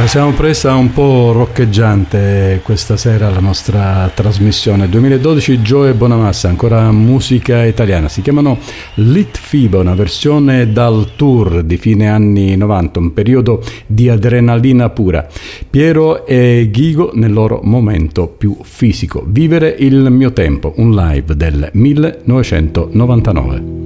Ce la siamo presa un po' roccheggiante questa sera la nostra trasmissione. 2012 Joe Bonamassa, ancora musica italiana. Si chiamano Litfiba, una versione dal tour di fine anni 90, un periodo di adrenalina pura. Piero e Ghigo nel loro momento più fisico. Vivere il mio tempo, un live del 1999.